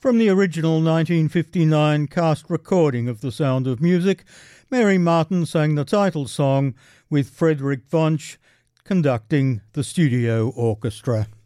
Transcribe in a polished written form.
From the original 1959 cast recording of The Sound of Music, Mary Martin sang the title song with Frederick Vonch conducting the studio orchestra.